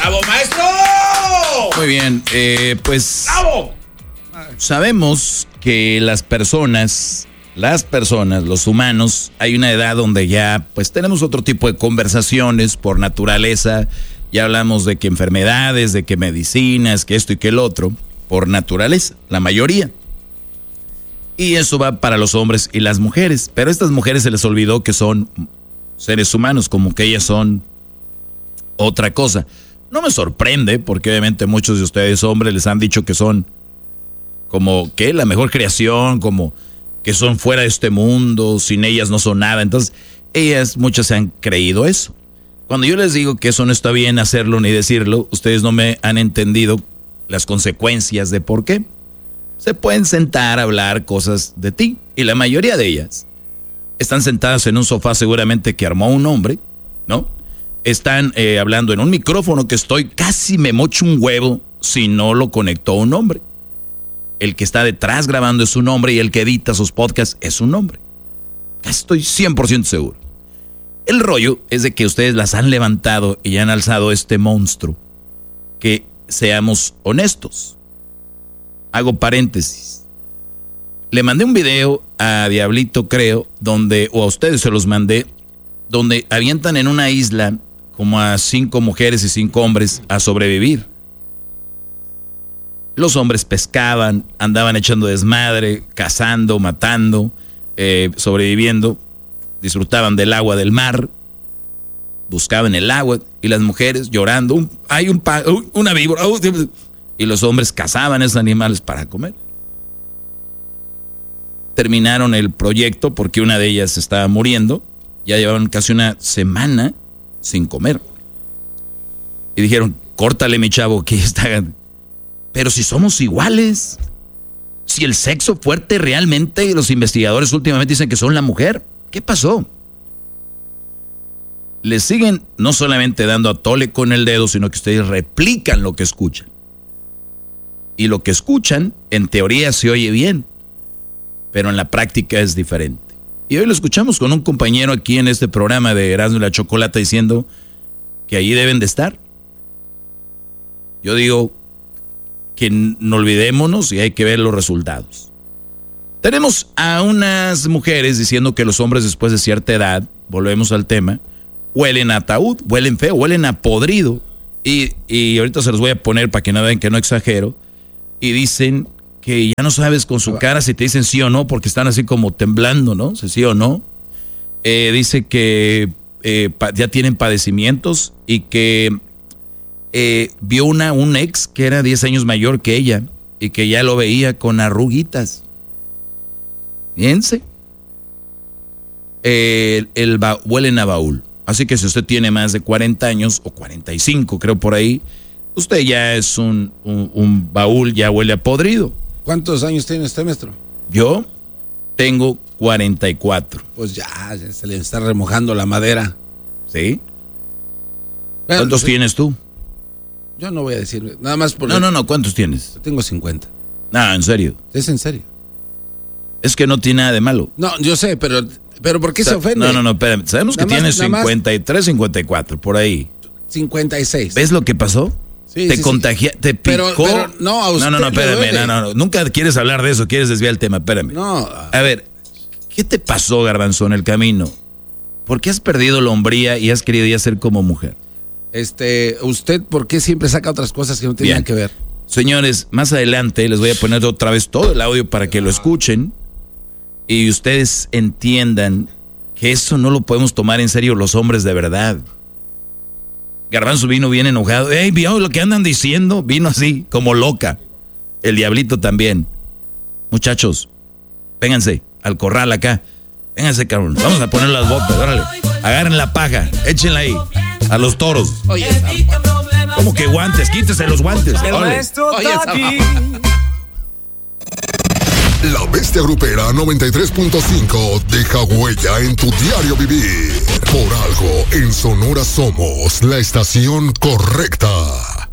¡Bravo, maestro! Muy bien, pues... ¡Bravo! Sabemos que las personas, los humanos, hay una edad donde ya pues tenemos otro tipo de conversaciones por naturaleza. Ya hablamos de que enfermedades, de que medicinas, que esto y que el otro, por naturaleza, la mayoría. Y eso va para los hombres y las mujeres. Pero a estas mujeres se les olvidó que son seres humanos, como que ellas son otra cosa. No me sorprende, porque obviamente muchos de ustedes hombres les han dicho que son como que la mejor creación, como que son fuera de este mundo, sin ellas no son nada. Entonces, muchas se han creído eso. Cuando yo les digo que eso no está bien hacerlo ni decirlo, ustedes no me han entendido las consecuencias de por qué. Se pueden sentar a hablar cosas de ti, y la mayoría de ellas están sentadas en un sofá seguramente que armó un hombre, ¿no? Están hablando en un micrófono que casi me mocho un huevo si no lo conectó un hombre. El que está detrás grabando es un hombre y el que edita sus podcasts es un hombre. Estoy 100% seguro. El rollo es de que ustedes las han levantado y han alzado este monstruo. Que seamos honestos. Hago paréntesis. Le mandé un video a Diablito, creo, o a ustedes se los mandé, donde avientan en una isla como a 5 mujeres y 5 hombres a sobrevivir. Los hombres pescaban, andaban echando desmadre, cazando, matando, sobreviviendo, disfrutaban del agua del mar, buscaban el agua, y las mujeres llorando, una víbora, y los hombres cazaban esos animales para comer. Terminaron el proyecto porque una de ellas estaba muriendo, ya llevaban casi una semana sin comer. Y dijeron, córtale mi chavo, que está... Pero si somos iguales, si el sexo fuerte realmente, los investigadores últimamente dicen que son la mujer, ¿qué pasó? Les siguen no solamente dando a tole con el dedo, sino que ustedes replican lo que escuchan. Y lo que escuchan, en teoría se oye bien, pero en la práctica es diferente. Y hoy lo escuchamos con un compañero aquí en este programa de Erasmo y la Chocolata diciendo que ahí deben de estar. Yo digo que no olvidémonos y hay que ver los resultados. Tenemos a unas mujeres diciendo que los hombres después de cierta edad, volvemos al tema, huelen a ataúd, huelen feo, huelen a podrido. Y ahorita se los voy a poner para que no vean que no exagero. Y dicen que ya no sabes con su cara si te dicen sí o no, porque están así como temblando, ¿no? Si sí o no. Dice que ya tienen padecimientos y que vio un ex que era 10 años mayor que ella y que ya lo veía con arruguitas. Fíjense. Huelen a baúl. Así que si usted tiene más de 40 años o 45, creo por ahí, usted ya es un baúl, ya huele a podrido. ¿Cuántos años tiene usted, maestro? Yo tengo 44. Pues ya se le está remojando la madera. ¿Sí? ¿Cuántos tienes tú? Yo no voy a decir, nada más por... No, ¿cuántos tienes? Tengo 50. No, en serio. ¿Es en serio? Es que no tiene nada de malo. No, yo sé, pero ¿por qué se ofende? No, espérame. Sabemos que tienes 53, 54, por ahí. 56. ¿Ves lo que pasó? Sí, te contagia, te picó. Pero no, a usted No, espérame, no. Nunca quieres hablar de eso, quieres desviar el tema, espérame. No. A ver, ¿qué te pasó, Garbanzo, en el camino? ¿Por qué has perdido la hombría y has querido ya ser como mujer? ¿Usted por qué siempre saca otras cosas que no tienen que ver? Señores, más adelante les voy a poner otra vez todo el audio para que lo escuchen y ustedes entiendan que eso no lo podemos tomar en serio los hombres de verdad. Garbanzo vino bien enojado. ¡Ey, vio lo que andan diciendo! Vino así, como loca. El Diablito también. Muchachos, vénganse al corral acá. Vénganse, cabrón. Vamos a poner las botas, órale. Agarren la paja, échenla ahí. A los toros. Oye, ¿cómo que guantes? Quítese los guantes. La Bestia Grupera 93.5 deja huella en tu diario vivir. Por algo, en Sonora somos la estación correcta.